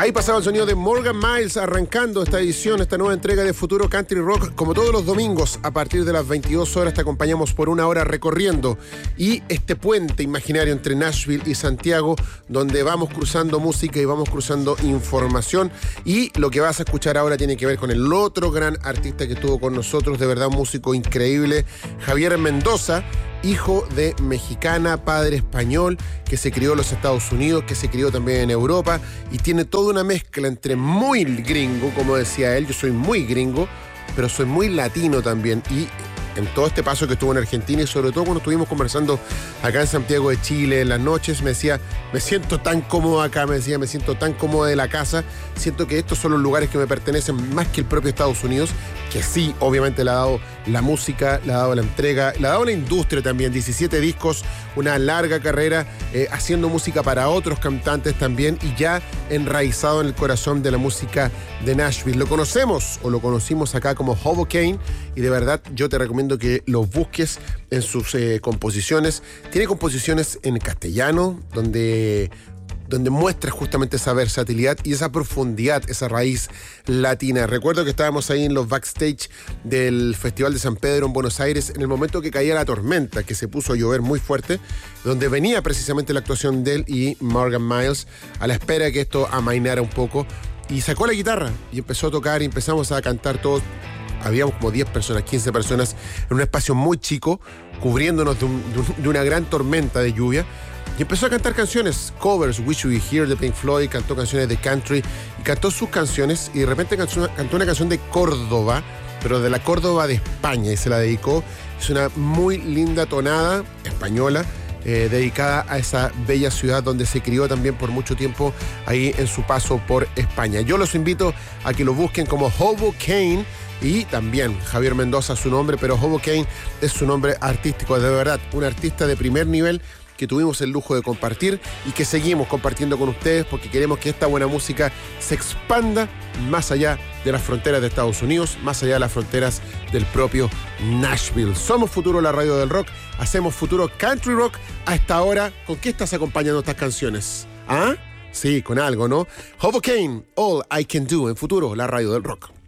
Ahí pasaba el sonido de Morgan Miles arrancando esta edición, esta nueva entrega de Futuro Country Rock. Como todos los domingos, a partir de las 22 horas te acompañamos por una hora recorriendo y este puente imaginario entre Nashville y Santiago, donde vamos cruzando música y vamos cruzando información. Y lo que vas a escuchar ahora tiene que ver con el otro gran artista que estuvo con nosotros, de verdad un músico increíble, Javier Mendoza, hijo de mexicana, padre español, que se crió en los Estados Unidos, que se crió también en Europa, y tiene toda una mezcla entre muy gringo, como decía él, yo soy muy gringo, pero soy muy latino también, y en todo este paso que estuvo en Argentina, y sobre todo cuando estuvimos conversando acá en Santiago de Chile, en las noches, me decía, me siento tan cómodo acá, me decía, me siento tan cómodo de la casa, siento que estos son los lugares que me pertenecen más que el propio Estados Unidos, que sí, obviamente le ha dado la música, le ha dado la entrega, le ha dado la industria también, 17 discos, una larga carrera, haciendo música para otros cantantes también, y ya enraizado en el corazón de la música de Nashville. Lo conocemos, o lo conocimos acá como Hoboken, y de verdad yo te recomiendo que los busques en sus composiciones. Tiene composiciones en castellano, donde muestra justamente esa versatilidad y esa profundidad, esa raíz latina. Recuerdo que estábamos ahí en los backstage del Festival de San Pedro en Buenos Aires, en el momento que caía la tormenta, que se puso a llover muy fuerte, donde venía precisamente la actuación de él y Morgan Miles, a la espera de que esto amainara un poco, y sacó la guitarra y empezó a tocar y empezamos a cantar todos. Habíamos como 10 personas, 15 personas en un espacio muy chico, cubriéndonos de una gran tormenta de lluvia. Y empezó a cantar canciones, covers, Wish You Were Here de Pink Floyd, cantó canciones de country, y cantó sus canciones, y de repente cantó una canción de Córdoba, pero de la Córdoba de España, y se la dedicó. Es una muy linda tonada española, dedicada a esa bella ciudad donde se crió también por mucho tiempo ahí en su paso por España. Yo los invito a que lo busquen como Hoboken, y también Javier Mendoza su nombre, pero Hoboken es su nombre artístico, de verdad, un artista de primer nivel que tuvimos el lujo de compartir y que seguimos compartiendo con ustedes porque queremos que esta buena música se expanda más allá de las fronteras de Estados Unidos, más allá de las fronteras del propio Nashville. Somos Futuro, la radio del rock, hacemos Futuro Country Rock. A esta hora, ¿con qué estás acompañando estas canciones? ¿Ah? Sí, con algo, ¿no? Hoboken, All I Can Do, en Futuro, la radio del rock.